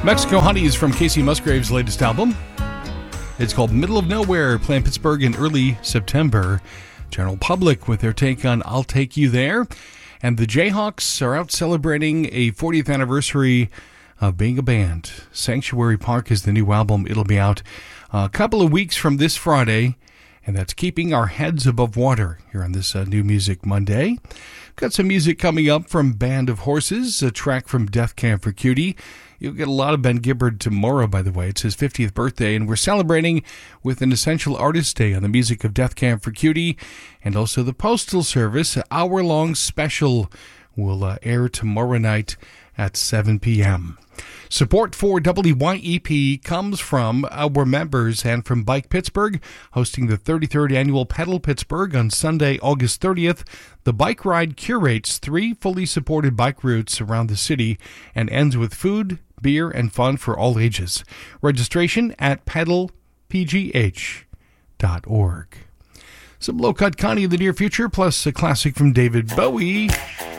Mexico Honey is from Casey Musgrave's latest album. It's called Middle of Nowhere, playing Pittsburgh in early September. General Public with their take on I'll Take You There. And the Jayhawks are out celebrating a 40th anniversary of being a band. Sanctuary Park is the new album. It'll be out a couple of weeks from this Friday. And that's Keeping Our Heads Above Water here on this New Music Monday. Got some music coming up from Band of Horses, a track from Death Camp for Cutie. You'll get a lot of Ben Gibbard tomorrow, by the way. It's his 50th birthday, and we're celebrating with an Essential Artist Day on the music of Death Camp for Cutie. And also the Postal Service, an hour-long special will air tomorrow night at 7 p.m. Support for WYEP comes from our members and from Bike Pittsburgh, hosting the 33rd Annual Pedal Pittsburgh on Sunday, August 30th. The bike ride curates 3 fully supported bike routes around the city and ends with food, beer, and fun for all ages. Registration at pedalpgh.org. Some low-cut Connie in the near future, plus a classic from David Bowie.